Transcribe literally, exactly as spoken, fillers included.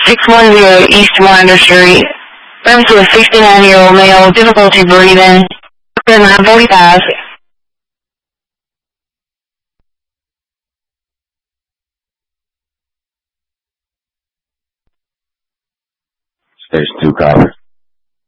six one zero East Winder Street. Reference to a sixty-nine-year-old male, difficulty breathing. nine forty-five. Station two, copy.